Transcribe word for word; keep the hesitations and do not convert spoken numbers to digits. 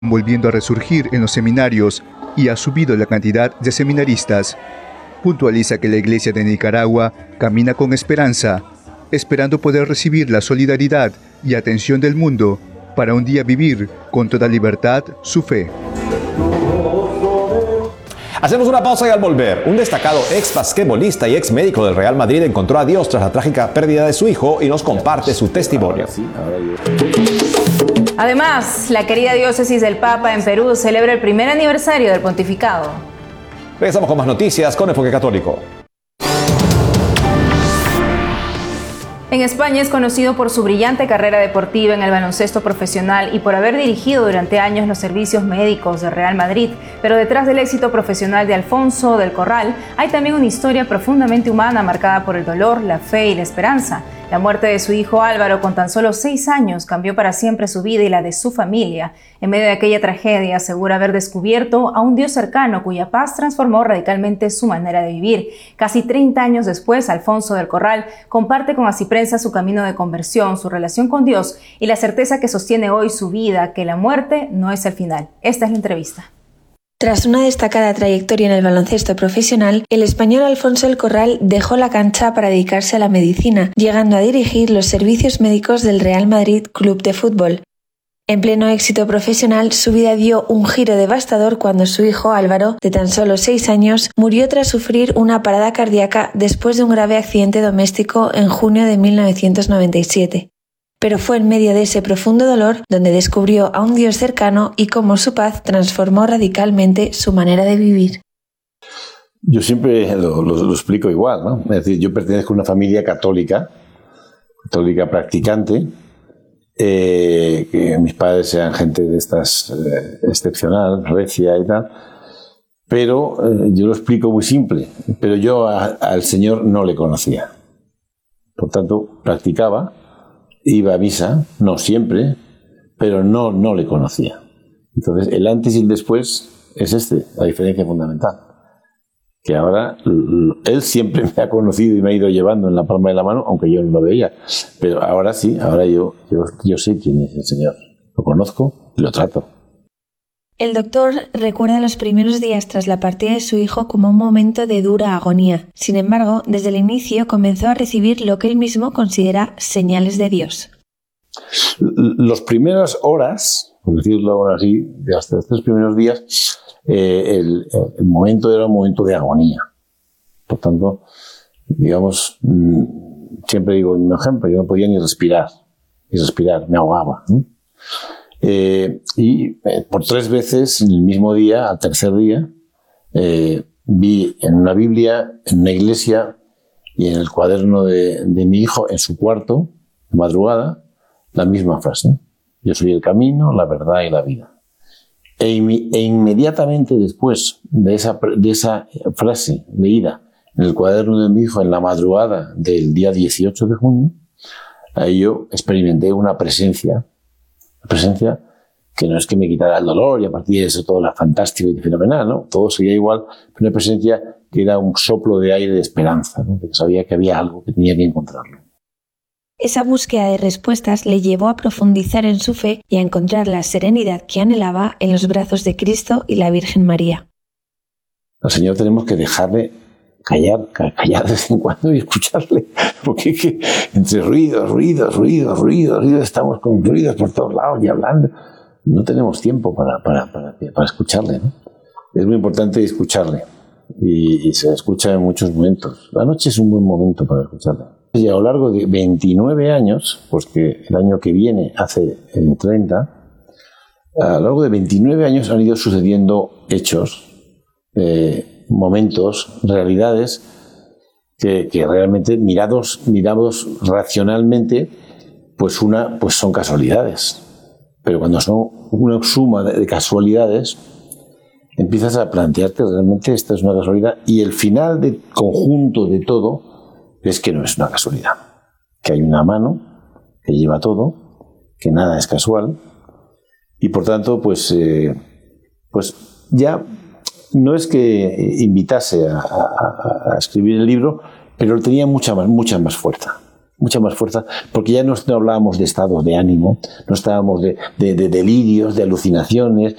volviendo a resurgir en los seminarios y ha subido la cantidad de seminaristas. Puntualiza que la Iglesia de Nicaragua camina con esperanza, esperando poder recibir la solidaridad y atención del mundo para un día vivir con toda libertad su fe. Hacemos una pausa y al volver, un destacado ex basquetbolista y ex médico del Real Madrid encontró a Dios tras la trágica pérdida de su hijo y nos comparte su testimonio. Además, la querida diócesis del Papa en Perú celebra el primer aniversario del pontificado. Regresamos con más noticias con Enfoque Católico. En España es conocido por su brillante carrera deportiva en el baloncesto profesional y por haber dirigido durante años los servicios médicos del Real Madrid. Pero detrás del éxito profesional de Alfonso del Corral hay también una historia profundamente humana marcada por el dolor, la fe y la esperanza. La muerte de su hijo Álvaro con tan solo seis años cambió para siempre su vida y la de su familia. En medio de aquella tragedia asegura haber descubierto a un Dios cercano cuya paz transformó radicalmente su manera de vivir. Casi treinta años después, Alfonso del Corral comparte con Asiprensa su camino de conversión, su relación con Dios y la certeza que sostiene hoy su vida, que la muerte no es el final. Esta es la entrevista. Tras una destacada trayectoria en el baloncesto profesional, el español Alfonso del Corral dejó la cancha para dedicarse a la medicina, llegando a dirigir los servicios médicos del Real Madrid Club de Fútbol. En pleno éxito profesional, su vida dio un giro devastador cuando su hijo Álvaro, de tan solo seis años, murió tras sufrir una parada cardíaca después de un grave accidente doméstico en junio de mil novecientos noventa y siete. Pero fue en medio de ese profundo dolor donde descubrió a un Dios cercano y cómo su paz transformó radicalmente su manera de vivir. Yo siempre lo, lo, lo explico igual, ¿no? Es decir, yo pertenezco a una familia católica, católica practicante, eh, que mis padres sean gente de estas eh, excepcional, recia y tal, pero eh, yo lo explico muy simple, pero yo a, al Señor no le conocía. Por tanto, practicaba, iba a misa, no siempre, pero no, no le conocía. Entonces, el antes y el después es este, la diferencia fundamental. Que ahora, él siempre me ha conocido y me ha ido llevando en la palma de la mano, aunque yo no lo veía. Pero ahora sí, ahora yo, yo, yo sé quién es el Señor. Lo conozco y lo trato. El doctor recuerda los primeros días tras la partida de su hijo como un momento de dura agonía. Sin embargo, desde el inicio comenzó a recibir lo que él mismo considera señales de Dios. Las primeras horas, por decirlo ahora así, de hasta estos primeros días, eh, el, el momento era un momento de agonía. Por tanto, digamos, siempre digo un ejemplo, yo no podía ni respirar, ni respirar, me ahogaba, ¿no? Eh, y eh, por tres veces en el mismo día, al tercer día, eh, vi en una Biblia, en una iglesia y en el cuaderno de, de mi hijo, en su cuarto, de madrugada, la misma frase: yo soy el camino, la verdad y la vida. E, e inmediatamente después de esa, de esa frase leída en el cuaderno de mi hijo en la madrugada del día dieciocho de junio, ahí yo experimenté una presencia presencia que no es que me quitara el dolor y a partir de eso todo era fantástico y fenomenal, ¿no? Todo seguía igual, pero una presencia que era un soplo de aire de esperanza, ¿no? Que sabía que había algo que tenía que encontrarlo. Esa búsqueda de respuestas le llevó a profundizar en su fe y a encontrar la serenidad que anhelaba en los brazos de Cristo y la Virgen María. Al Señor tenemos que dejarle callar, callar de vez en cuando y escucharle, porque es que entre ruidos, ruidos, ruidos, ruidos, ruidos, estamos con ruidos por todos lados y hablando, no tenemos tiempo para, para, para, para escucharle, ¿no? Es muy importante escucharle y, y se escucha en muchos momentos. La noche es un buen momento para escucharle. Y a lo largo de veintinueve años, pues que el año que viene hace treinta, a lo largo de veintinueve años han ido sucediendo hechos, eh, momentos, realidades que, que realmente mirados, mirados racionalmente, pues una, pues son casualidades. Pero cuando son una suma de, de casualidades, empiezas a plantearte realmente esta es una casualidad y el final del conjunto de todo es que no es una casualidad, que hay una mano que lleva todo, que nada es casual y por tanto pues, eh, pues ya no es que invitase a, a, a escribir el libro, pero tenía mucha más, mucha más fuerza. mucha más fuerza, porque ya no, no hablábamos de estados de ánimo, no estábamos de, de, de delirios, de alucinaciones,